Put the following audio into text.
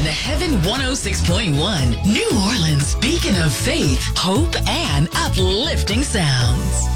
Heaven 106.1, New Orleans' beacon of faith, hope, and uplifting sounds.